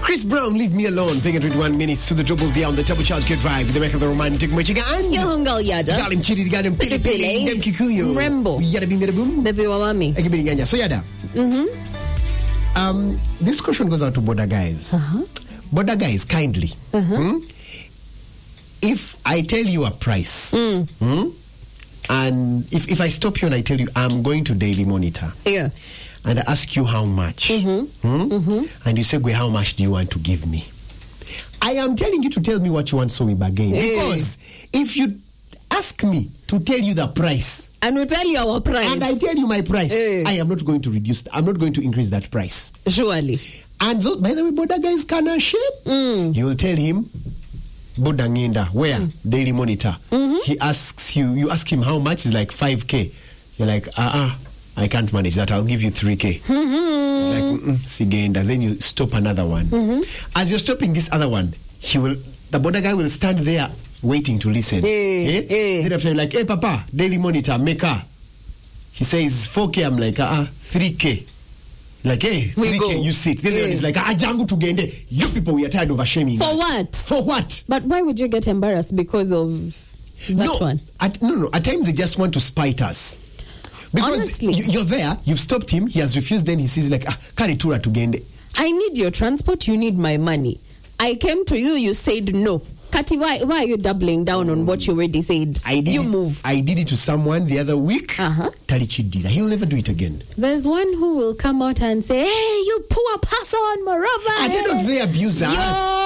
Chris Brown, Leave Me Alone. Paying 21 minutes to the double V on the Double Charge Kid Drive. The record of the romantic Michigan. Yohungal Yada. Galim Chidi, Galim Pili Pili, Dem Kikuyu. Rembo. Yada Bing Boom. Baby Wawami. So Yada. This question goes out to border guys. Border guys, kindly. If I tell you a price, and if I stop you and I tell you I'm going to Daily Monitor, and I ask you how much, and you say, how much do you want to give me? I am telling you to tell me what you want so we bargain. Because if you ask me to tell you the price, and we tell you our price, and I tell you my price, I am not going to reduce, I'm not going to increase that price. Surely. And by the way, border guys can shame. You will tell him, Bodangenda, where? Daily Monitor. He asks you ask him how much, is like 5K. You're like, I can't manage that, I'll give you 3K. It's like, Sigenda. Then you stop another one. As you're stopping this other one, the border guy will stand there waiting to listen. Then after, like, hey, Papa, Daily Monitor, make her. He says 4K, I'm like, 3K. Like, hey, we 3K, go. you sit. Then it's like, Jangu to Gende. You people, we are tired of shaming For us. what? For what? But why would you get embarrassed because of that one? At times they just want to spite us. Because honestly, you're there, you've stopped him, he has refused, then he says like, Karitura to Gende. I need your transport, you need my money. I came to you, you said no. Kati, why are you doubling down on what you already said? Move. I did it to someone the other week. Tarichi did. He'll never do it again. There's one who will come out and say, hey, you poor person, Morava. I did not really abuse us.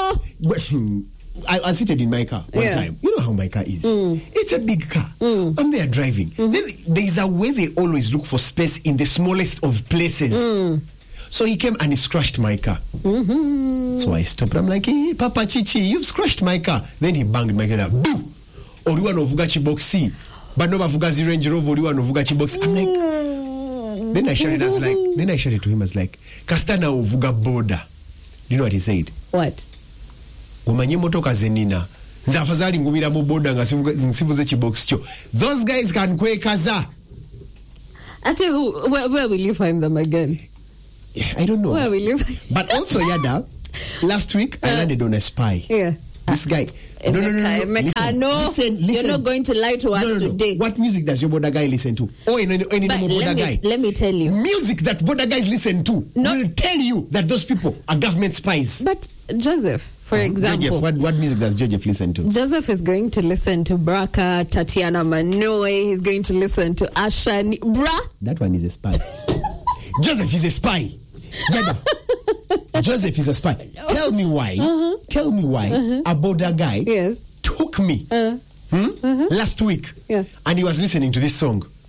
I seated in my car one time. You know how my car is. It's a big car. I'm there driving. Then there's a way they always look for space in the smallest of places. So he came and he scratched my car. So I stopped. I'm like, hey, Papa Chichi, you've scratched my car. Then he banged my car. Boo! Oriwa no vuga chiboxi. But no vuga zi Range Rover, oriwa no vuga chiboxi. I'm like, then I shouted to him as like, Kastana uvuga boda. You know what he said? What? Umanye motoka zenina. Nzafazali ngubira mu boda nga nsivuze chibox cho. Those guys can kwekaza. Ate where will you find them again? I don't know. Where will you But also, Yada, last week I landed on a spy. This guy. No. Listen. You're not going to lie to us today. What music does your border guy listen to? Let me tell you. Music that border guys listen to will tell you that those people are government spies. But Joseph, for example. Joseph, what music does Joseph listen to? Joseph is going to listen to Braka, Tatiana Manoe. He's going to listen to Asha. That one is a spy. Joseph is a spy. Yada. Joseph is a spy. Tell me why. Tell me why a border guy took me last week and he was listening to this song.